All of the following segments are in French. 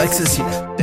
Bex Sud.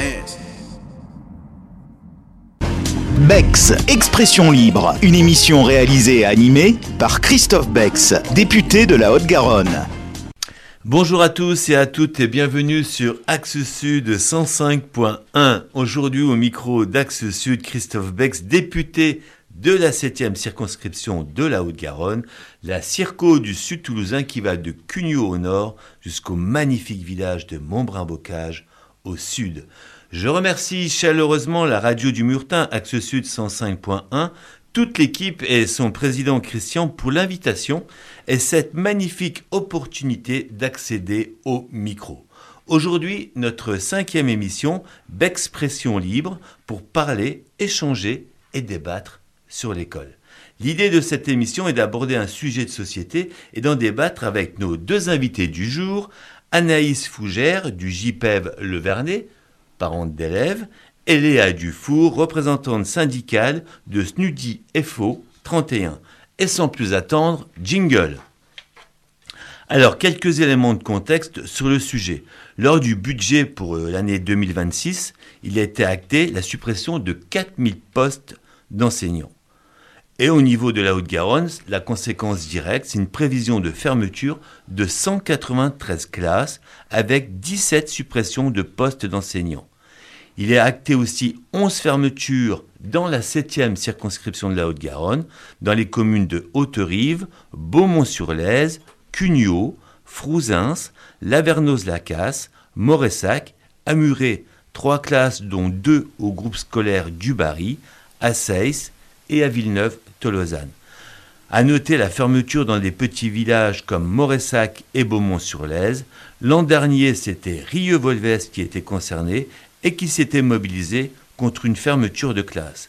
Bex, Expression Libre, une émission réalisée et animée par Christophe Bex, député de la Haute-Garonne. Bonjour à tous et à toutes et bienvenue sur Axe Sud 105.1. Aujourd'hui au micro d'Axe Sud, Christophe Bex, député de la 7e circonscription de la Haute-Garonne, la Circo du Sud toulousain qui va de Cugnaux au nord jusqu'au magnifique village de Montbrun-Bocage au sud. Je remercie chaleureusement la radio du Murtin, Axe Sud 105.1, toute l'équipe et son président Christian pour l'invitation et cette magnifique opportunité d'accéder au micro. Aujourd'hui, notre 5e émission, Bexpression Libre, pour parler, échanger et débattre sur l'école. L'idée de cette émission est d'aborder un sujet de société et d'en débattre avec nos deux invités du jour, Anaïs Fougère du JPEV Le Vernet, parente d'élèves, et Léa Dufour, représentante syndicale de SNUDI FO 31. Et sans plus attendre, jingle. Alors, quelques éléments de contexte sur le sujet. Lors du budget pour l'année 2026, il a été acté la suppression de 4000 postes d'enseignants. Et au niveau de la Haute-Garonne, la conséquence directe, c'est une prévision de fermeture de 193 classes avec 17 suppressions de postes d'enseignants. Il est acté aussi 11 fermetures dans la 7e circonscription de la Haute-Garonne, dans les communes de Haute-Rive, Beaumont-sur-Lèze, Cugnaux, Frouzins, Lavernoz-Lacasse, Moressac, Amuret, 3 classes dont 2 au groupe scolaire du Barry, à Seyss et à Villeneuve-Tolosane. À noter la fermeture dans des petits villages comme Moressac et Beaumont-sur-Lèze. L'an dernier, c'était Rieux-Volvès qui était concerné et qui s'était mobilisé contre une fermeture de classe.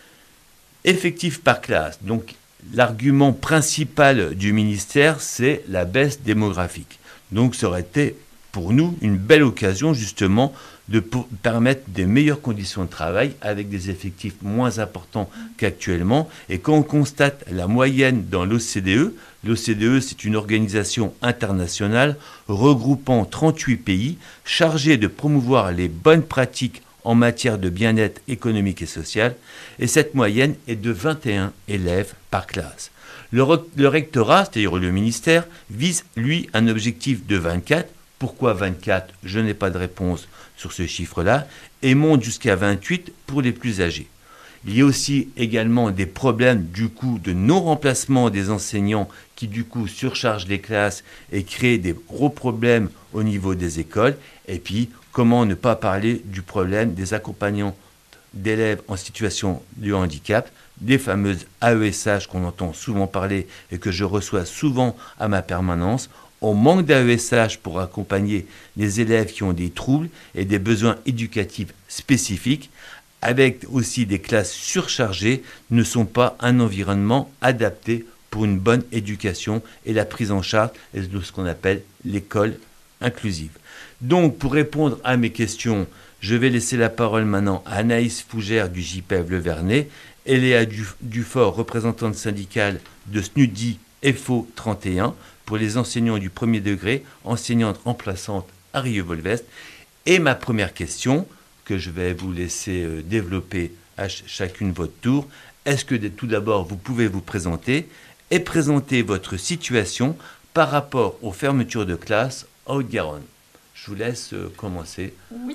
Effectif par classe, donc l'argument principal du ministère, c'est la baisse démographique. Donc ça aurait été pour nous une belle occasion justement de permettre des meilleures conditions de travail avec des effectifs moins importants qu'actuellement. Et quand on constate la moyenne dans l'OCDE, l'OCDE c'est une organisation internationale regroupant 38 pays chargée de promouvoir les bonnes pratiques en matière de bien-être économique et social, et cette moyenne est de 21 élèves par classe. Le rectorat, c'est-à-dire le ministère, vise lui un objectif de 24. Pourquoi 24 ? Je n'ai pas de réponse sur ce chiffre-là, et monte jusqu'à 28 pour les plus âgés. Il y a aussi également des problèmes du coup de non-remplacement des enseignants qui du coup surchargent les classes et créent des gros problèmes au niveau des écoles. Et puis, comment ne pas parler du problème des accompagnants d'élèves en situation de handicap, des fameuses AESH qu'on entend souvent parler et que je reçois souvent à ma permanence. On manque d'AESH pour accompagner les élèves qui ont des troubles et des besoins éducatifs spécifiques, avec aussi des classes surchargées, ne sont pas un environnement adapté pour une bonne éducation et la prise en charge de ce qu'on appelle l'école inclusive. Donc, pour répondre à mes questions, je vais laisser la parole maintenant à Anaïs Fougère du JPEV Le Vernet et Léa Dufour, représentante syndicale de SNUDI FO 31, pour les enseignants du premier degré, enseignante remplaçante à Rieux-Volvès. Et ma première question, que je vais vous laisser développer à chacune votre tour, est-ce que tout d'abord vous pouvez vous présenter et présenter votre situation par rapport aux fermetures de classe en Haute-Garonne ? Je vous laisse commencer. Oui.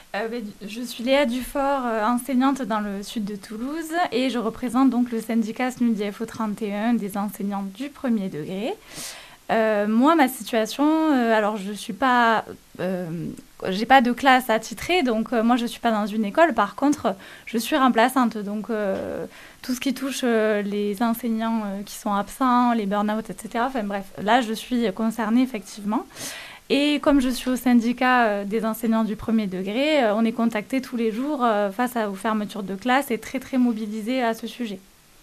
Je suis Léa Dufour, enseignante dans le sud de Toulouse et je représente donc le syndicat SNUDI FO 31 des enseignants du premier degré. Moi, ma situation, alors je suis pas, j'ai pas de classe attitrée, donc moi je suis pas dans une école. Par contre, je suis remplaçante, donc tout ce qui touche les enseignants qui sont absents, les burn-out, etc. Enfin bref, là je suis concernée effectivement. Et comme je suis au syndicat des enseignants du premier degré, on est contacté tous les jours face aux fermetures de classe et très très mobilisé à ce sujet.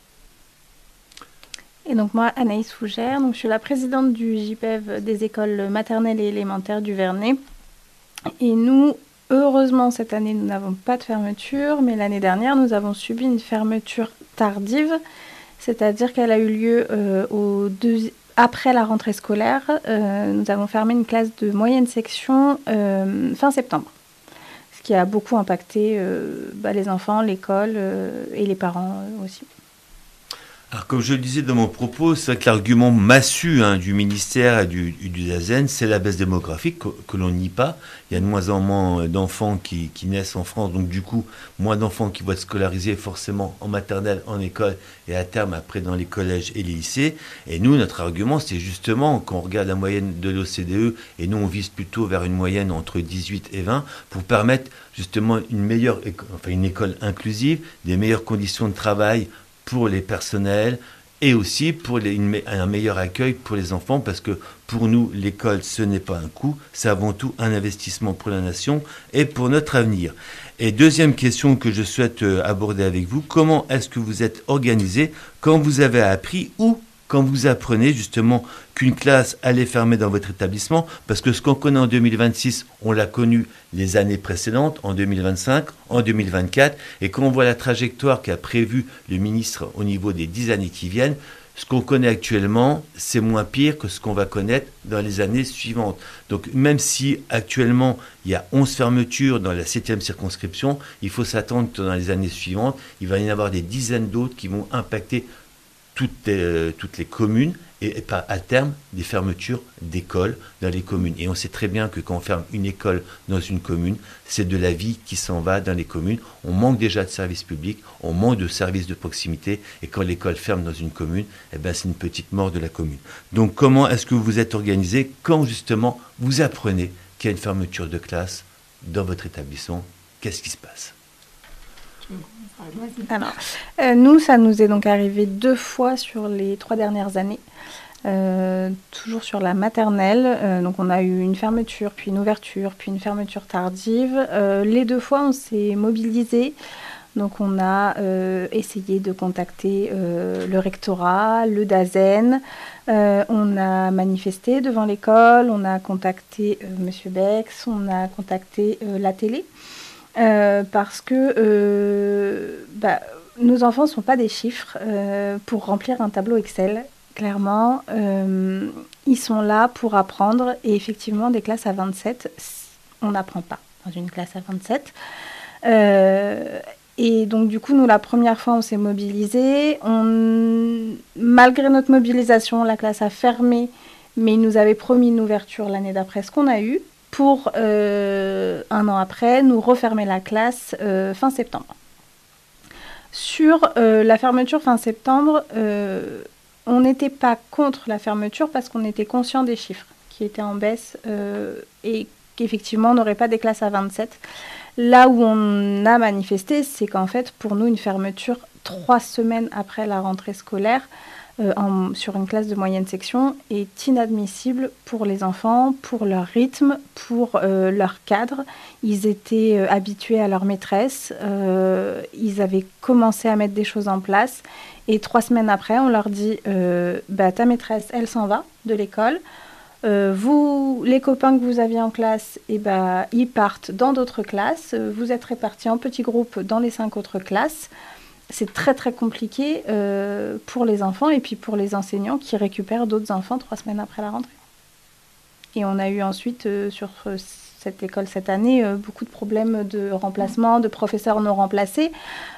Et donc moi, Anaïs Fougère, donc je suis la présidente du JPEV des écoles maternelles et élémentaires du Vernet. Et nous, heureusement, cette année, nous n'avons pas de fermeture, mais l'année dernière, nous avons subi une fermeture tardive, c'est-à-dire qu'elle a eu lieu après la rentrée scolaire. Nous avons fermé une classe de moyenne section fin septembre. qui a beaucoup impacté les enfants, l'école et les parents aussi. Alors, comme je le disais dans mon propos, c'est vrai que l'argument massu du ministère et du DAZEN, c'est la baisse démographique que l'on nie pas. Il y a de moins en moins d'enfants qui naissent en France, donc du coup, moins d'enfants qui vont être scolarisés forcément en maternelle, en école et à terme après dans les collèges et les lycées. Et nous, notre argument, c'est justement, quand on regarde la moyenne de l'OCDE, et nous on vise plutôt vers une moyenne entre 18 et 20, pour permettre justement une école inclusive, des meilleures conditions de travail pour les personnels et aussi pour un meilleur accueil pour les enfants, parce que pour nous, l'école, ce n'est pas un coût, c'est avant tout un investissement pour la nation et pour notre avenir. Et deuxième question que je souhaite aborder avec vous, comment est-ce que vous êtes organisé quand vous avez appris ou quand vous apprenez justement qu'une classe allait fermer dans votre établissement, parce que ce qu'on connaît en 2026, on l'a connu les années précédentes, en 2025, en 2024, et quand on voit la trajectoire qu'a prévue le ministre au niveau des 10 années qui viennent, ce qu'on connaît actuellement, c'est moins pire que ce qu'on va connaître dans les années suivantes. Donc même si actuellement il y a 11 fermetures dans la 7e circonscription, il faut s'attendre que dans les années suivantes, il va y en avoir des dizaines d'autres qui vont impacter toutes les communes et à terme des fermetures d'écoles dans les communes. Et on sait très bien que quand on ferme une école dans une commune, c'est de la vie qui s'en va dans les communes. On manque déjà de services publics, on manque de services de proximité, et quand l'école ferme dans une commune, c'est une petite mort de la commune. Donc comment est-ce que vous vous êtes organisé quand justement vous apprenez qu'il y a une fermeture de classe dans votre établissement? Qu'est-ce qui se passe? Alors, nous, ça nous est donc arrivé 2 fois sur les 3 dernières années, toujours sur la maternelle. Donc, on a eu une fermeture, puis une ouverture, puis une fermeture tardive. Les 2 fois, on s'est mobilisés. Donc, on a essayé de contacter le rectorat, le DAZEN. On a manifesté devant l'école, on a contacté Monsieur Bex, on a contacté la télé. Parce que nos enfants ne sont pas des chiffres pour remplir un tableau Excel. Clairement, ils sont là pour apprendre. Et effectivement, des classes à 27, on n'apprend pas dans une classe à 27. Et donc, du coup, nous, la première fois, on s'est mobilisés. Malgré notre mobilisation, la classe a fermé, mais ils nous avaient promis une ouverture l'année d'après, ce qu'on a eu, pour 1 an après, nous refermer la classe fin septembre. Sur la fermeture fin septembre, on n'était pas contre la fermeture parce qu'on était conscient des chiffres qui étaient en baisse et qu'effectivement, on n'aurait pas des classes à 27. Là où on a manifesté, c'est qu'en fait, pour nous, une fermeture 3 semaines après la rentrée scolaire, sur une classe de moyenne section est inadmissible pour les enfants, pour leur rythme, pour leur cadre. Ils étaient habitués à leur maîtresse, ils avaient commencé à mettre des choses en place et 3 semaines après, on leur dit ta maîtresse, elle s'en va de l'école. Vous, les copains que vous aviez en classe, ils partent dans d'autres classes. Vous êtes répartis en petits groupes dans les 5 autres classes. C'est très très compliqué pour les enfants et puis pour les enseignants qui récupèrent d'autres enfants 3 semaines après la rentrée. Et on a eu ensuite sur cette école cette année beaucoup de problèmes de remplacement, de professeurs non remplacés,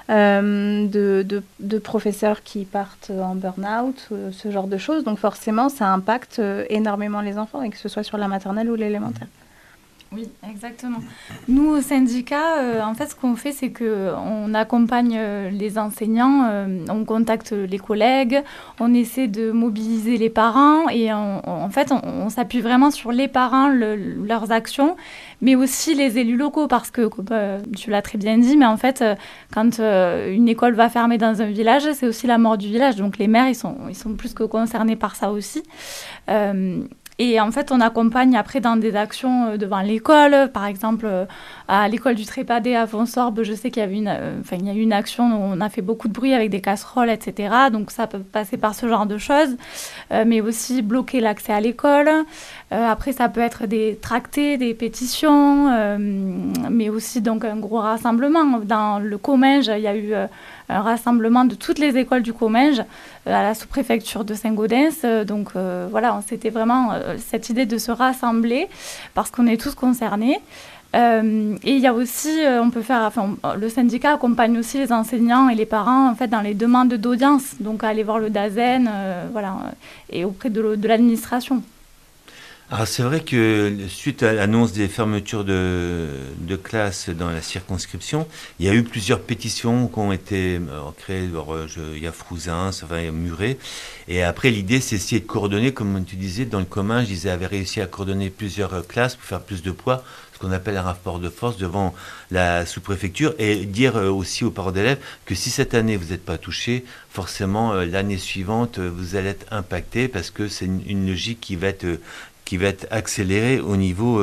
de professeurs qui partent en burn-out, ce genre de choses. Donc forcément, ça impacte énormément les enfants, et que ce soit sur la maternelle ou l'élémentaire. Oui, exactement. Nous, au syndicat, en fait, ce qu'on fait, c'est qu'on accompagne les enseignants, on contacte les collègues, on essaie de mobiliser les parents et en fait, on s'appuie vraiment sur les parents, leurs actions, mais aussi les élus locaux parce que, comme tu l'as très bien dit, mais en fait, quand une école va fermer dans un village, c'est aussi la mort du village. Donc, les maires, ils sont plus que concernés par ça aussi. Et en fait, on accompagne après dans des actions devant l'école. Par exemple, à l'école du Trépadé à Fonsorbe, je sais qu'il y avait il y a eu une action où on a fait beaucoup de bruit avec des casseroles, etc. Donc ça peut passer par ce genre de choses. Mais aussi bloquer l'accès à l'école. Après, ça peut être des tractés, des pétitions, mais aussi donc un gros rassemblement. Dans le Comminges, il y a eu un rassemblement de toutes les écoles du Comminges à la sous-préfecture de Saint-Gaudens. Donc voilà, c'était vraiment cette idée de se rassembler parce qu'on est tous concernés. Et il y a aussi, le syndicat accompagne aussi les enseignants et les parents en fait dans les demandes d'audience, donc à aller voir le DAZEN, et auprès de l'administration. Alors c'est vrai que suite à l'annonce des fermetures de classes dans la circonscription, il y a eu plusieurs pétitions qui ont été créées. Il y a Frouzins, il y a Muret. Et après l'idée c'est essayer de coordonner, comme tu disais, dans le commun, ils avaient réussi à coordonner plusieurs classes pour faire plus de poids, ce qu'on appelle un rapport de force devant la sous-préfecture, et dire aussi aux parents d'élèves que si cette année vous n'êtes pas touchés, forcément l'année suivante vous allez être impactés parce que c'est une logique qui va être accélérée au niveau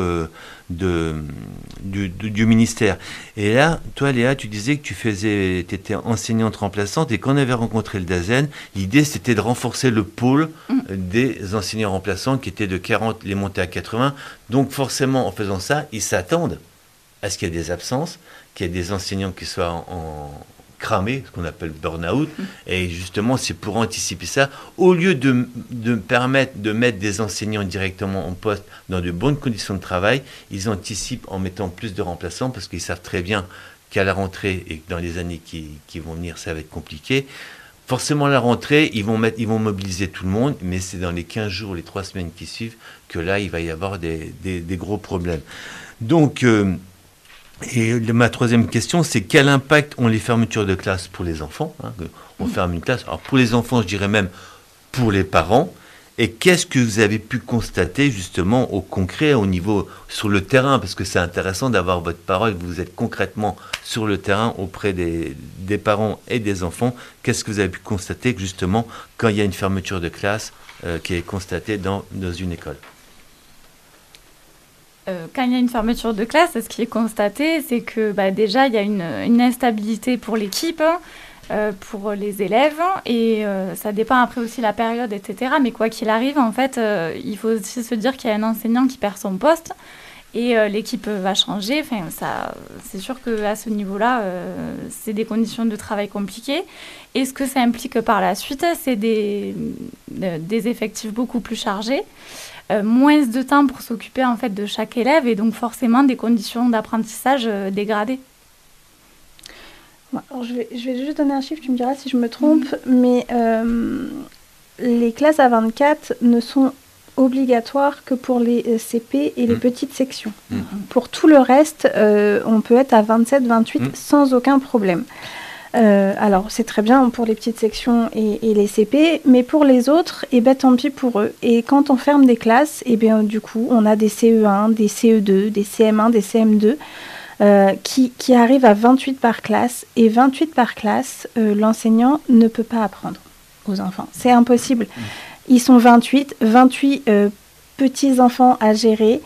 du ministère. Et là, toi Léa, tu disais que tu étais enseignante remplaçante, et quand on avait rencontré le DAZEN, l'idée c'était de renforcer le pôle des enseignants remplaçants qui étaient de 40, les monter à 80. Donc forcément, en faisant ça, ils s'attendent à ce qu'il y ait des absences, qu'il y ait des enseignants qui soient cramés, ce qu'on appelle burn-out, et justement c'est pour anticiper ça, au lieu de permettre de mettre des enseignants directement en poste dans de bonnes conditions de travail, ils anticipent en mettant plus de remplaçants parce qu'ils savent très bien qu'à la rentrée et que dans les années qui vont venir ça va être compliqué. Forcément à la rentrée ils vont mobiliser tout le monde, mais c'est dans les 15 jours, les 3 semaines qui suivent que là il va y avoir des gros problèmes. Donc et ma troisième question, c'est quel impact ont les fermetures de classe pour les enfants, on ferme une classe. Alors pour les enfants, je dirais même pour les parents. Et qu'est-ce que vous avez pu constater justement au concret, au niveau sur le terrain, parce que c'est intéressant d'avoir votre parole, vous êtes concrètement sur le terrain auprès des parents et des enfants. Qu'est-ce que vous avez pu constater justement quand il y a une fermeture de classe qui est constatée dans une école? Quand il y a une fermeture de classe, ce qui est constaté, c'est que déjà, il y a une instabilité pour l'équipe, pour les élèves, et ça dépend après aussi la période, etc. Mais quoi qu'il arrive, en fait, il faut aussi se dire qu'il y a un enseignant qui perd son poste, et l'équipe va changer. Enfin, c'est sûr qu'à ce niveau-là, c'est des conditions de travail compliquées. Et ce que ça implique par la suite, c'est des effectifs beaucoup plus chargés. Moins de temps pour s'occuper en fait de chaque élève, et donc forcément des conditions d'apprentissage dégradées. Alors je vais juste donner un chiffre, tu me diras si je me trompe, mais les classes à 24 ne sont obligatoires que pour les CP et les petites sections. Pour tout le reste, on peut être à 27, 28 sans aucun problème. Alors c'est très bien pour les petites sections et les CP, mais pour les autres, tant pis pour eux. Et quand on ferme des classes, du coup on a des CE1, des CE2, des CM1, des CM2 qui arrivent à 28 par classe. Et 28 par classe, l'enseignant ne peut pas apprendre aux enfants. C'est impossible. Ils sont 28 petits enfants à gérer,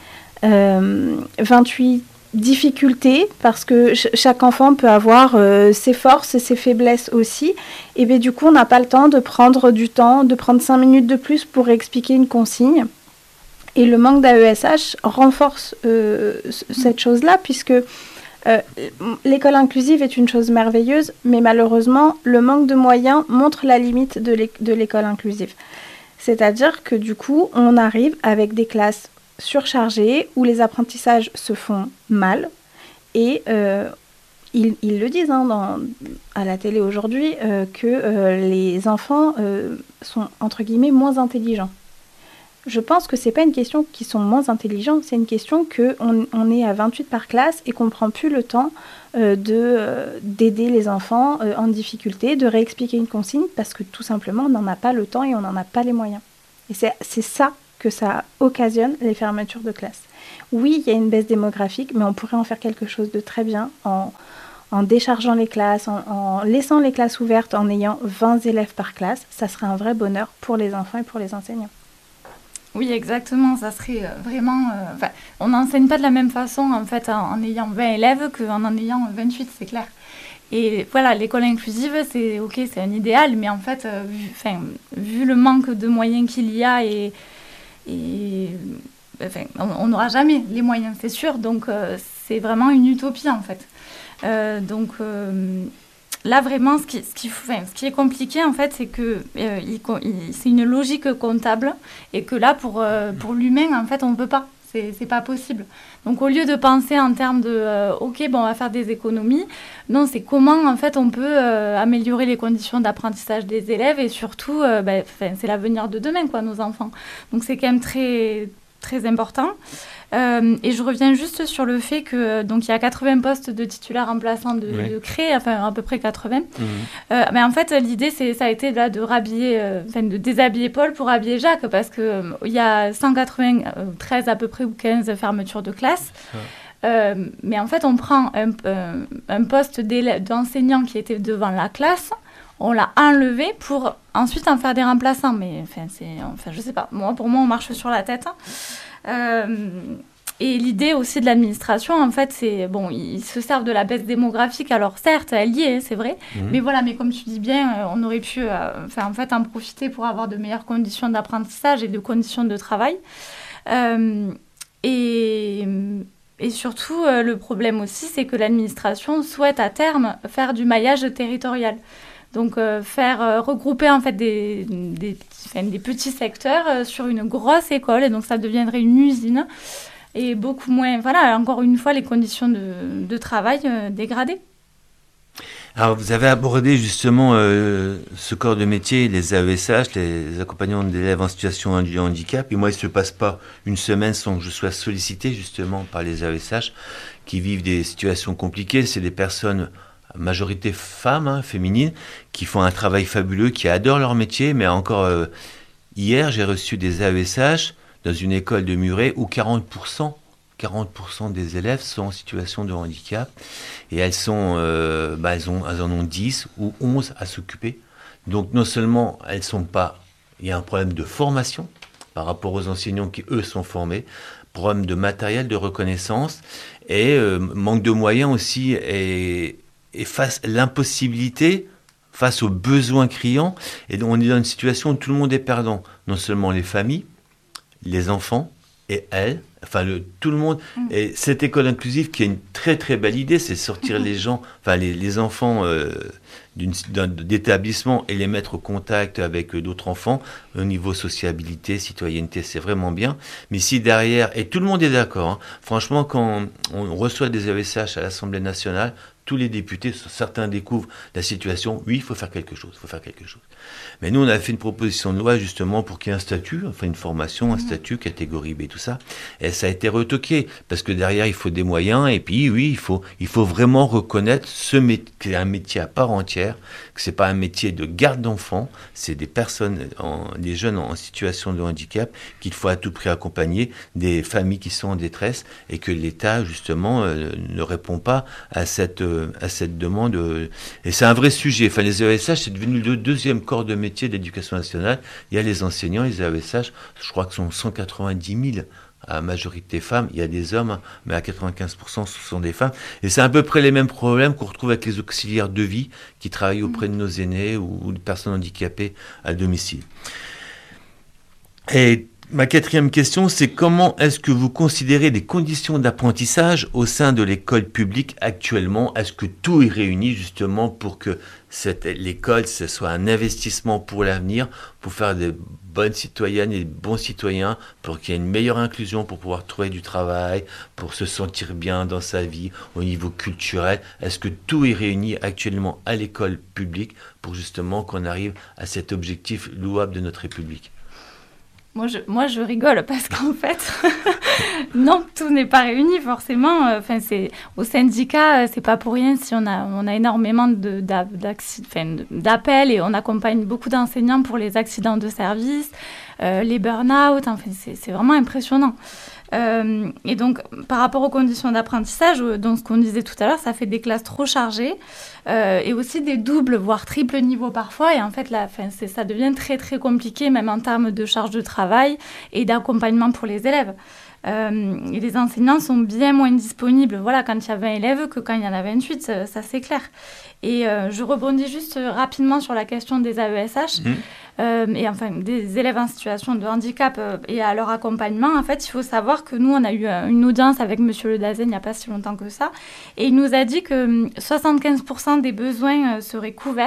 28 difficultés, parce que chaque enfant peut avoir ses forces et ses faiblesses aussi, et du coup on n'a pas le temps de prendre 5 minutes de plus pour expliquer une consigne, et le manque d'AESH renforce cette chose-là, puisque l'école inclusive est une chose merveilleuse, mais malheureusement le manque de moyens montre la limite de l'école inclusive, c'est-à-dire que du coup on arrive avec des classes surchargés, où les apprentissages se font mal, et ils le disent à la télé aujourd'hui, que les enfants sont entre guillemets moins intelligents. Je pense que c'est pas une question qu'ils sont moins intelligents, c'est une question qu'on est à 28 par classe et qu'on ne prend plus le temps d'aider les enfants en difficulté, de réexpliquer une consigne, parce que tout simplement on n'en a pas le temps et on n'en a pas les moyens. Et c'est ça que ça occasionne, les fermetures de classe. Oui, il y a une baisse démographique, mais on pourrait en faire quelque chose de très bien en déchargeant les classes, en laissant les classes ouvertes, en ayant 20 élèves par classe. Ça serait un vrai bonheur pour les enfants et pour les enseignants. Oui, exactement. Ça serait vraiment... on n'enseigne pas de la même façon en fait, en ayant 20 élèves qu'en ayant 28, c'est clair. Et voilà, l'école inclusive, c'est un idéal, mais en fait, vu le manque de moyens qu'il y a, on n'aura jamais les moyens, c'est sûr. Donc, c'est vraiment une utopie, en fait. Là, vraiment, ce qui est compliqué, en fait, c'est que c'est une logique comptable, et que là, pour l'humain, en fait, on ne peut pas. C'est pas possible. Donc, au lieu de penser en termes de OK, bon, on va faire des économies, non, c'est comment, en fait, on peut améliorer les conditions d'apprentissage des élèves et surtout, c'est l'avenir de demain, quoi, nos enfants. Donc, c'est quand même très, très important. Et je reviens juste sur le fait que donc il y a 80 postes de titulaires remplaçants de créer, enfin à peu près 80. Mais en fait, l'idée, ça a été là de rhabiller, de déshabiller Paul pour habiller Jacques, parce que il y a 193 à peu près ou 15 fermetures de classe. Mais en fait, on prend un poste d'enseignant qui était devant la classe, on l'a enlevé pour ensuite en faire des remplaçants. Mais je sais pas. Pour moi, on marche sur la tête. Et l'idée aussi de l'administration, en fait, c'est bon, ils se servent de la baisse démographique. Alors certes, elle y est, c'est vrai, mais voilà. Mais comme tu dis bien, on aurait pu, en profiter pour avoir de meilleures conditions d'apprentissage et de conditions de travail. Et surtout, le problème aussi, c'est que l'administration souhaite à terme faire du maillage territorial. Donc, faire regrouper en fait des petits secteurs sur une grosse école, et donc ça deviendrait une usine et beaucoup moins, voilà, encore une fois, les conditions de travail dégradées. Alors, vous avez abordé justement ce corps de métier, les AESH, les accompagnants d'élèves en situation de handicap. Et moi, il ne se passe pas une semaine sans que je sois sollicité justement par les AESH qui vivent des situations compliquées. C'est des personnes, majorité femmes, féminines, qui font un travail fabuleux, qui adorent leur métier. Mais encore hier, j'ai reçu des AESH dans une école de Muret où 40% des élèves sont en situation de handicap et elles en ont 10 ou 11 à s'occuper. Donc non seulement elles sont pas, il y a un problème de formation par rapport aux enseignants qui eux sont formés, problème de matériel, de reconnaissance et manque de moyens aussi et face à l'impossibilité, face aux besoins criants, et donc on est dans une situation où tout le monde est perdant, non seulement les familles, les enfants et elles, tout le monde. Et cette école inclusive qui est une très très belle idée, c'est sortir les enfants d'établissement et les mettre au contact avec d'autres enfants au niveau sociabilité, citoyenneté, c'est vraiment bien. Mais si derrière, et tout le monde est d'accord, franchement, quand on reçoit des AESH à l'Assemblée nationale, tous les députés, certains découvrent la situation, oui, il faut faire quelque chose. Mais nous, on a fait une proposition de loi justement pour qu'il y ait un statut, une formation, un statut, catégorie B, tout ça. Et ça a été retoqué, parce que derrière, il faut des moyens, et puis oui, il faut vraiment reconnaître que c'est un métier à part entière, que c'est pas un métier de garde d'enfants, c'est des personnes, des jeunes en situation de handicap, qu'il faut à tout prix accompagner, des familles qui sont en détresse, et que l'État, justement, ne répond pas à cette demande. Et c'est un vrai sujet. Les AESH, c'est devenu le deuxième corps de métier d'éducation nationale. Il y a les enseignants, les AESH, je crois que ce sont 190 000 à majorité femmes. Il y a des hommes, mais à 95%, ce sont des femmes. Et c'est à peu près les mêmes problèmes qu'on retrouve avec les auxiliaires de vie qui travaillent auprès de nos aînés ou des personnes handicapées à domicile. Et ma quatrième question, c'est comment est-ce que vous considérez les conditions d'apprentissage au sein de l'école publique actuellement ? Est-ce que tout est réuni justement pour que l'école, ce soit un investissement pour l'avenir, pour faire des bonnes citoyennes et des bons citoyens, pour qu'il y ait une meilleure inclusion, pour pouvoir trouver du travail, pour se sentir bien dans sa vie, au niveau culturel ? Est-ce que tout est réuni actuellement à l'école publique pour justement qu'on arrive à cet objectif louable de notre République ? Moi, je rigole parce qu'en fait, non, tout n'est pas réuni forcément. Au syndicat, c'est pas pour rien si on a énormément d'appels et on accompagne beaucoup d'enseignants pour les accidents de service, les burn-out. C'est vraiment impressionnant. Et donc, par rapport aux conditions d'apprentissage, dans ce qu'on disait tout à l'heure, ça fait des classes trop chargées et aussi des doubles, voire triples niveaux parfois. Et en fait, ça devient très, très compliqué, même en termes de charge de travail et d'accompagnement pour les élèves. Et les enseignants sont bien moins disponibles quand il y a 20 élèves que quand il y en a 28, ça c'est clair. Et je rebondis juste rapidement sur la question des AESH des élèves en situation de handicap et à leur accompagnement. En fait, il faut savoir que nous, on a eu une audience avec Monsieur Le Dazen il n'y a pas si longtemps que ça, et il nous a dit que 75% des besoins seraient couverts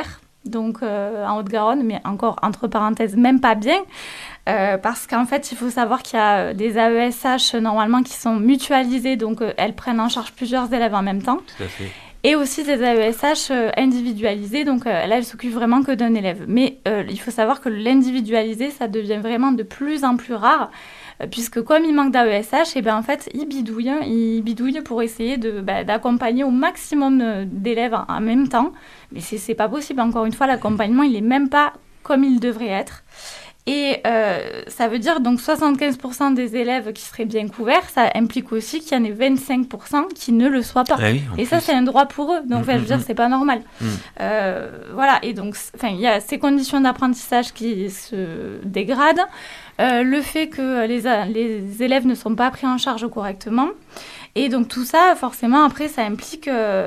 donc en Haute-Garonne, mais encore entre parenthèses, même pas bien. Parce qu'en fait, il faut savoir qu'il y a des AESH normalement qui sont mutualisés, donc elles prennent en charge plusieurs élèves en même temps. Tout à fait. Et aussi des AESH individualisés, donc là, elles s'occupent vraiment que d'un élève. Mais il faut savoir que l'individualisé, ça devient vraiment de plus en plus rare, puisque comme il manque d'AESH, et ben en fait, ils bidouillent pour essayer d'accompagner au maximum d'élèves en même temps. Mais c'est pas possible, encore une fois, l'accompagnement, il est même pas comme il devrait être. Et ça veut dire donc 75% des élèves qui seraient bien couverts, ça implique aussi qu'il y en ait 25% qui ne le soient pas. Ah oui, et ça, c'est un droit pour eux. Donc, je veux dire, c'est pas normal. Voilà. Et donc, il y a ces conditions d'apprentissage qui se dégradent, le fait que les élèves ne sont pas pris en charge correctement. Et donc tout ça, forcément, après, ça implique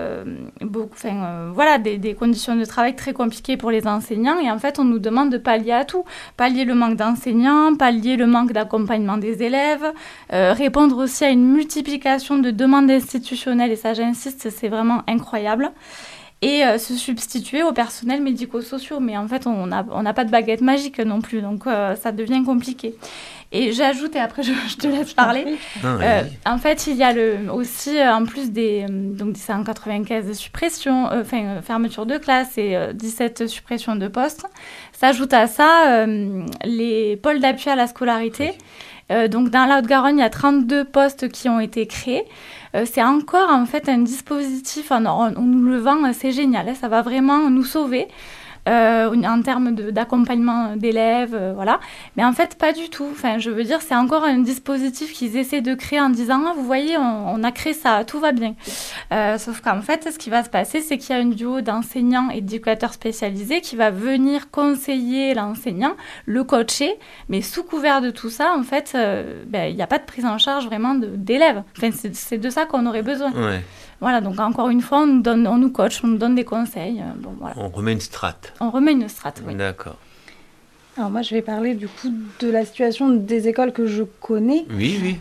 des conditions de travail très compliquées pour les enseignants. Et en fait, on nous demande de pallier à tout. Pallier le manque d'enseignants, pallier le manque d'accompagnement des élèves, répondre aussi à une multiplication de demandes institutionnelles. Et ça, j'insiste, c'est vraiment incroyable. Et se substituer aux personnels médico-sociaux. Mais en fait, on n'a pas de baguette magique non plus. Donc, ça devient compliqué. Et j'ajoute, et après je te laisse parler, en fait, il y a aussi, en plus des 195 suppressions, fermetures de classes et 17 suppressions de postes, s'ajoute à ça les pôles d'appui à la scolarité. Donc, dans la Haute-Garonne, il y a 32 postes qui ont été créés. C'est encore, en fait, un dispositif, on nous le vend, c'est génial, ça va vraiment nous sauver. En termes d'accompagnement d'élèves, voilà. Mais en fait, pas du tout. Enfin, je veux dire, c'est encore un dispositif qu'ils essaient de créer en disant « Ah, vous voyez, on a créé ça, tout va bien. » Sauf qu'en fait, ce qui va se passer, c'est qu'il y a un duo d'enseignants et d'éducateurs spécialisés qui va venir conseiller l'enseignant, le coacher, mais sous couvert de tout ça, en fait, il n'y a pas de prise en charge vraiment d'élèves. Enfin, c'est de ça qu'on aurait besoin. Ouais. Voilà, donc encore une fois, on nous coach, on nous donne des conseils. Voilà. On remet une strate. On remet une strate, oui. D'accord. Alors moi, je vais parler du coup de la situation des écoles que je connais. Oui.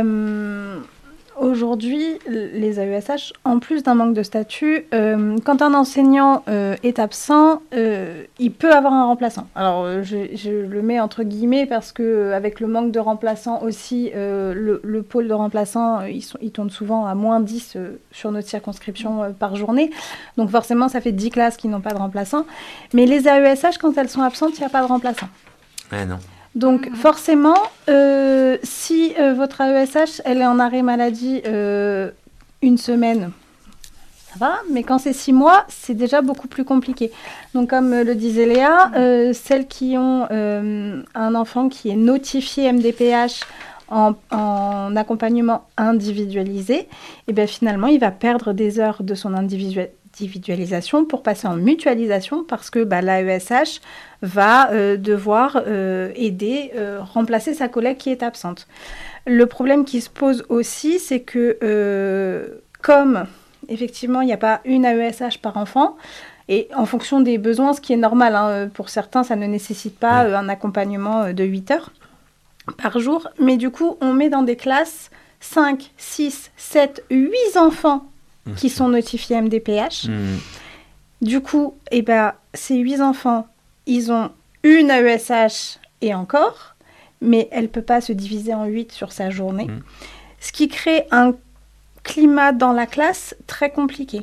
Aujourd'hui, les AESH, en plus d'un manque de statut, quand un enseignant est absent, il peut avoir un remplaçant. Alors, je le mets entre guillemets parce qu'avec le manque de remplaçants aussi, le pôle de remplaçants, ils tournent souvent à moins 10 sur notre circonscription par journée. Donc forcément, ça fait 10 classes qui n'ont pas de remplaçant. Mais les AESH, quand elles sont absentes, il n'y a pas de remplaçant. Ah non. Donc forcément, si votre AESH, elle est en arrêt maladie une semaine, ça va, mais quand c'est 6 mois, c'est déjà beaucoup plus compliqué. Donc comme le disait Léa, celles qui ont un enfant qui est notifié MDPH en accompagnement individualisé, et bien finalement, il va perdre des heures de son individualisation pour passer en mutualisation parce que l'AESH va devoir aider, remplacer sa collègue qui est absente. Le problème qui se pose aussi, c'est que comme effectivement il n'y a pas une AESH par enfant, et en fonction des besoins, ce qui est normal, pour certains ça ne nécessite pas un accompagnement de 8 heures par jour, mais du coup on met dans des classes 5, 6, 7, 8 enfants qui sont notifiés MDPH. Du coup, ces 8 enfants, ils ont une AESH et encore, mais elle ne peut pas se diviser en 8 sur sa journée. Ce qui crée un climat dans la classe très compliqué.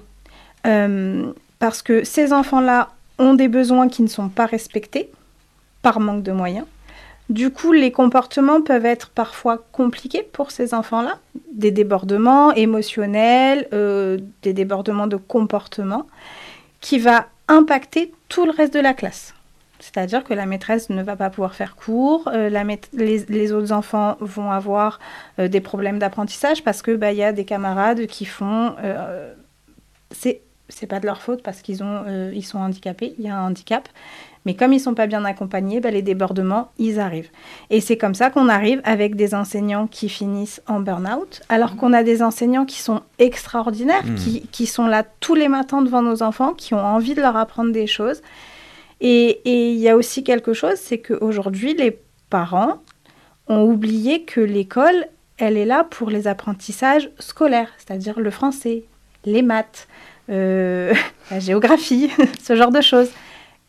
Parce que ces enfants-là ont des besoins qui ne sont pas respectés par manque de moyens. Du coup, les comportements peuvent être parfois compliqués pour ces enfants-là. Des débordements émotionnels, des débordements de comportement qui va impacter tout le reste de la classe. C'est-à-dire que la maîtresse ne va pas pouvoir faire cours, les autres enfants vont avoir des problèmes d'apprentissage parce que y a des camarades qui font... c'est pas de leur faute parce qu'ils sont handicapés, il y a un handicap. Mais comme ils ne sont pas bien accompagnés, les débordements, ils arrivent. Et c'est comme ça qu'on arrive avec des enseignants qui finissent en burn-out, alors qu'on a des enseignants qui sont extraordinaires, qui sont là tous les matins devant nos enfants, qui ont envie de leur apprendre des choses. Et il y a aussi quelque chose, c'est qu'aujourd'hui, les parents ont oublié que l'école, elle est là pour les apprentissages scolaires, c'est-à-dire le français, les maths, la géographie, ce genre de choses.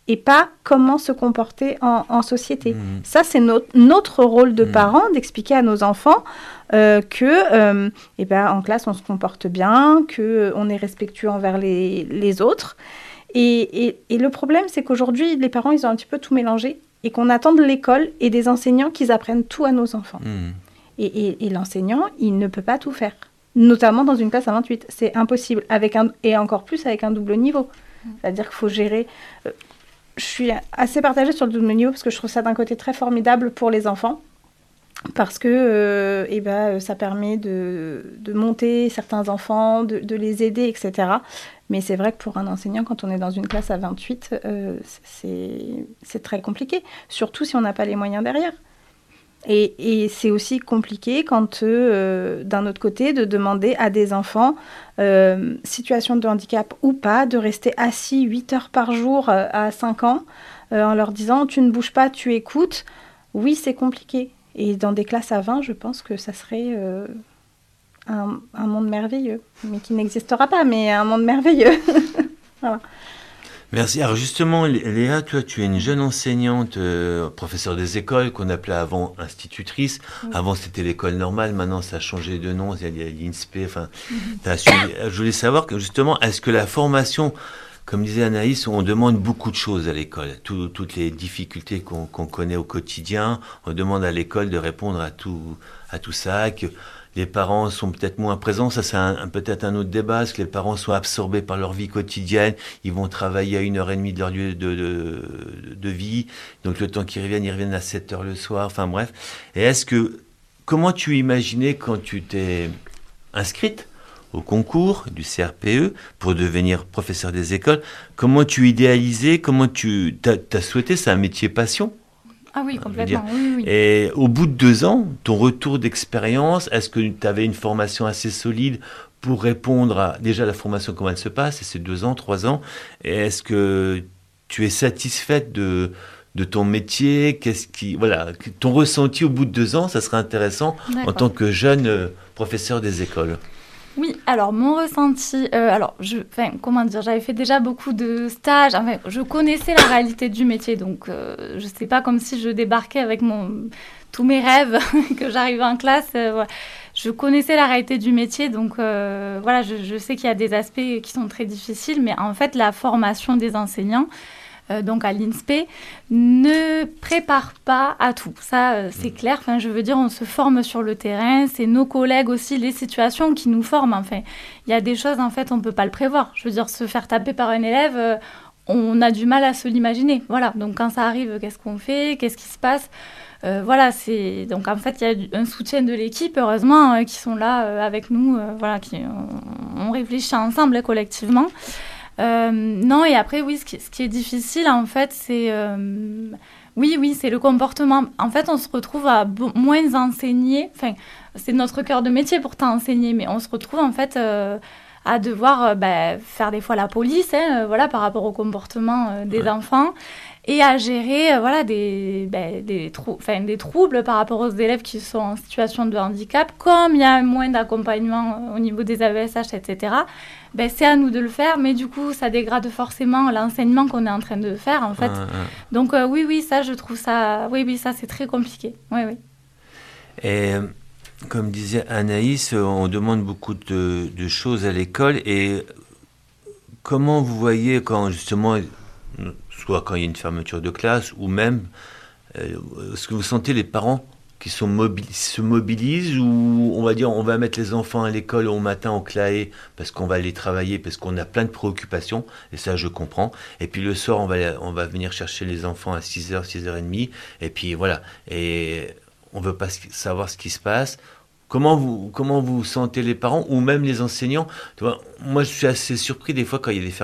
et pas comment se comporter en société. Ça, c'est notre rôle de parents, d'expliquer à nos enfants que en classe, on se comporte bien, qu'on est respectueux envers les autres. Et le problème, c'est qu'aujourd'hui, les parents, ils ont un petit peu tout mélangé et qu'on attend de l'école et des enseignants qu'ils apprennent tout à nos enfants. Et l'enseignant, il ne peut pas tout faire, notamment dans une classe à 28. C'est impossible, et encore plus avec un double niveau. C'est-à-dire qu'il faut gérer... je suis assez partagée sur le double niveau parce que je trouve ça d'un côté très formidable pour les enfants, parce que ça permet de monter certains enfants, de les aider, etc. Mais c'est vrai que pour un enseignant, quand on est dans une classe à 28, c'est très compliqué, surtout si on n'a pas les moyens derrière. Et c'est aussi compliqué quand, d'un autre côté, de demander à des enfants, situation de handicap ou pas, de rester assis 8 heures par jour à 5 ans, en leur disant « tu ne bouges pas, tu écoutes ». Oui, c'est compliqué. Et dans des classes à 20, je pense que ça serait un monde merveilleux, mais qui n'existera pas, mais un monde merveilleux. Voilà. Merci. Alors justement, Léa, toi, tu es une jeune enseignante, professeure des écoles, qu'on appelait avant institutrice. Avant, c'était l'école normale. Maintenant, ça a changé de nom. Il y a l'INSPE. Enfin, je voulais savoir que justement, est-ce que la formation, comme disait Anaïs, on demande beaucoup de choses à l'école. Toutes les difficultés qu'on connaît au quotidien, on demande à l'école de répondre à tout ça, que les parents sont peut-être moins présents. Ça, c'est peut-être un autre débat, parce que les parents sont absorbés par leur vie quotidienne. Ils vont travailler à 1h30 de leur lieu de vie. Donc, le temps qu'ils reviennent, ils reviennent à 7h le soir. Enfin, bref. Et comment tu imaginais quand tu t'es inscrite au concours du CRPE pour devenir professeur des écoles, comment tu idéalisais, comment tu t'as souhaité, c'est un métier passion? Ah oui, complètement. Oui. Et au bout de 2 ans, ton retour d'expérience, est-ce que tu avais une formation assez solide pour répondre à déjà la formation, comment elle se passe, et c'est 2 ans, 3 ans, et est-ce que tu es satisfaite de ton métier, ton ressenti au bout de 2 ans, ça serait intéressant. D'accord. En tant que jeune professeur des écoles. Oui, alors mon ressenti, j'avais fait déjà beaucoup de stages, je connaissais la réalité du métier, donc je sais pas, comme si je débarquais avec tous mes rêves, que j'arrivais en classe, voilà. Je connaissais la réalité du métier, donc je sais qu'il y a des aspects qui sont très difficiles, mais en fait la formation des enseignants, donc à l'INSPE, ne prépare pas à tout. Ça, c'est clair. Enfin, je veux dire, on se forme sur le terrain. C'est nos collègues aussi, les situations qui nous forment. Enfin, il y a des choses, en fait, on ne peut pas le prévoir. Je veux dire, se faire taper par un élève, on a du mal à se l'imaginer. Voilà. Donc, quand ça arrive, qu'est-ce qu'on fait? Qu'est-ce qui se passe? Donc, en fait, il y a un soutien de l'équipe, heureusement, qui sont là avec nous. On réfléchit ensemble, collectivement. Non, et après, oui, ce qui est difficile, en fait, c'est... c'est le comportement. En fait, on se retrouve à moins enseigner. Enfin, c'est notre cœur de métier, pourtant, enseigner. Mais on se retrouve, en fait, à devoir faire des fois la police, par rapport au comportement des enfants. Et à gérer des troubles par rapport aux élèves qui sont en situation de handicap. Comme il y a moins d'accompagnement au niveau des AESH, etc., c'est à nous de le faire, mais du coup, ça dégrade forcément l'enseignement qu'on est en train de faire, en fait. Donc, ça, je trouve ça... Oui, ça, c'est très compliqué. Oui. Et comme disait Anaïs, on demande beaucoup de choses à l'école. Et comment vous voyez quand, justement... soit quand il y a une fermeture de classe, ou même, est-ce que vous sentez les parents qui se mobilisent, ou on va dire on va mettre les enfants à l'école au matin au CLAE parce qu'on va aller travailler, parce qu'on a plein de préoccupations, et ça je comprends, et puis le soir on va venir chercher les enfants à 6h, 6h30, et puis voilà, et on veut pas savoir ce qui se passe. Comment vous sentez les parents ou même les enseignants? Tu vois, moi, je suis assez surpris des fois quand il y a des fermetures